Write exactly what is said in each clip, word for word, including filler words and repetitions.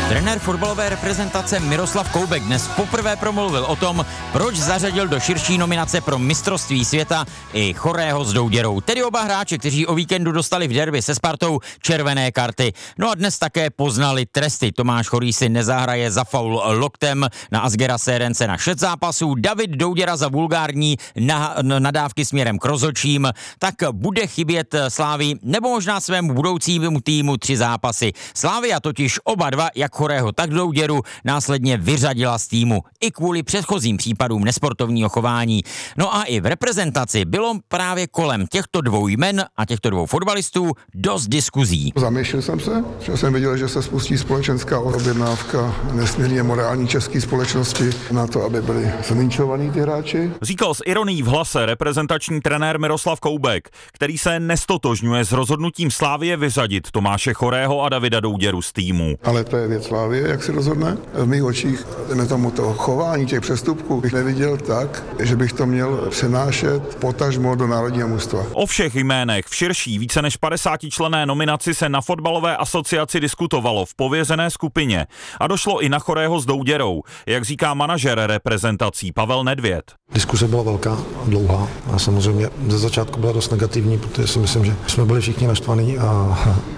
Trenér fotbalové reprezentace Miroslav Koubek dnes poprvé promluvil o tom, proč zařadil do širší nominace pro mistrovství světa i Chorého s Douděrou, tedy oba hráče, kteří o víkendu dostali v derby se Spartou červené karty. No a dnes také poznali tresty. Tomáš Chorý si nezahraje za faul loktem na Asgera Sérence na šest zápasů, David Douděra za vulgární nadávky směrem k rozhodčím, tak bude chybět Slávii nebo možná svému budoucímu týmu tři zápasy. Slavia totiž oba dva, jak Chorého, tak Douděru, následně vyřadila z týmu i kvůli předchozím případům nesportovního chování. No a i v reprezentaci bylo právě kolem těchto dvou jmen a těchto dvou fotbalistů dost diskuzí. Zamýšlel jsem se, že jsem viděl, že se spustí společenská objednávka nesmírně morální české společnosti na to, aby byli zlinčovaní ty hráči. Říkal s ironií v hlase reprezentační trenér Miroslav Koubek, který se nestotožňuje s rozhodnutím Slavie vyřadit Tomáše Chorého a Davida Douděru z týmu. Ale to je věc Slavie, jak si rozhodne. V mých očích na tomu to chování těch přestupků bych neviděl tak, že bych to měl přenášet potažmo do národního mužstva. O všech jménech v širší více než padesátičlenné nominaci se na fotbalové asociaci diskutovalo v pověřené skupině a došlo i na Chorého s Douděrou, jak říká manažer reprezentací Pavel Nedvěd. Diskuse byla velká, dlouhá a samozřejmě ze začátku byla dost negativní, protože si myslím, že jsme byli všichni naštvaní a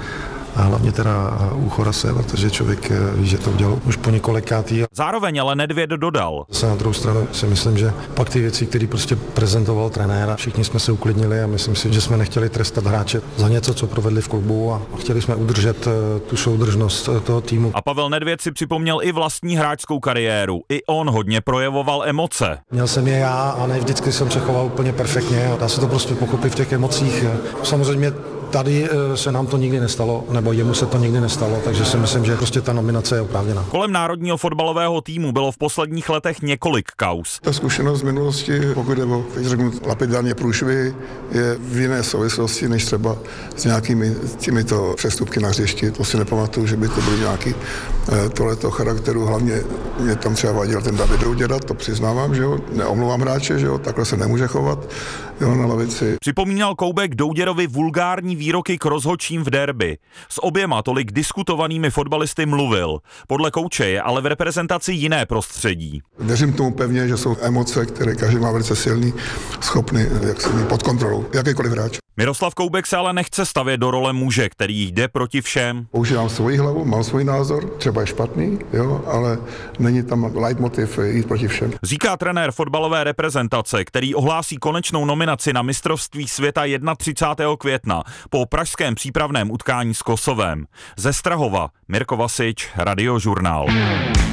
A hlavně teda u Chorase, protože člověk ví, že to udělal už po několikátý. Zároveň ale Nedvěd dodal. Zase na druhou stranu si myslím, že pak ty věci, které prostě prezentoval trenér, a všichni jsme se uklidnili a myslím si, že jsme nechtěli trestat hráče za něco, co provedli v klubu a chtěli jsme udržet tu soudržnost toho týmu. A Pavel Nedvěd si připomněl i vlastní hráčskou kariéru. I on hodně projevoval emoce. Měl jsem je já a ne vždycky jsem se choval úplně perfektně. Dá se to prostě pochopit v těch emocích. Samozřejmě tady se nám to nikdy nestalo, nebo jemu se to nikdy nestalo, takže si myslím, že prostě ta nominace je oprávněná. Kolem národního fotbalového týmu bylo v posledních letech několik kauz. Ta zkušenost z minulosti, pokud je o, řeknu, lapidárně průšvy, je v jiné souvislosti, než třeba s nějakými těmito přestupky na hřišti. To si nepamatuju, že by to byly nějaký tohleto charakteru. Hlavně mě tam třeba vadil ten David Douděra, to přiznávám, že jo, neomluvám hráče, že jo, takhle se nemůže chovat, jo, na lavici. Připomínal Koubek Douděrovi vulgární výroky k rozhodčím v derby. S oběma tolik diskutovanými fotbalisty mluvil. Podle kouče je ale v reprezentaci jiné prostředí. Věřím tomu pevně, že jsou emoce, které každý má velice silný, schopný, jak se mít pod kontrolou, jakýkoliv hráč. Miroslav Koubek se ale nechce stavět do role muže, který jde proti všem. Používám svoji hlavu, mám svůj názor, třeba je špatný, jo, ale není tam leitmotiv jít proti všem. Říká trenér fotbalové reprezentace, který ohlásí konečnou nominaci na mistrovství světa třicátého prvního května po pražském přípravném utkání s Kosovem. Ze Strahova Mirko Vasič, Radiožurnál.